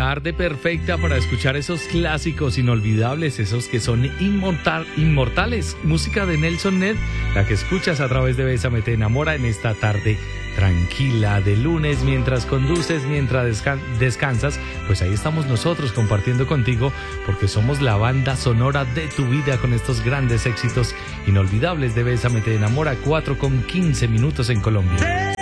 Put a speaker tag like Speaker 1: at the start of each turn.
Speaker 1: tarde perfecta para escuchar esos clásicos inolvidables, esos que son inmortales. Música de Nelson Ned, la que escuchas a través de Bésame Te Enamora en esta tarde tranquila de lunes, mientras conduces, mientras descansas. Pues ahí estamos nosotros compartiendo contigo, porque somos la banda sonora de tu vida con estos grandes éxitos inolvidables de Bésame Te Enamora. 4:15 en Colombia.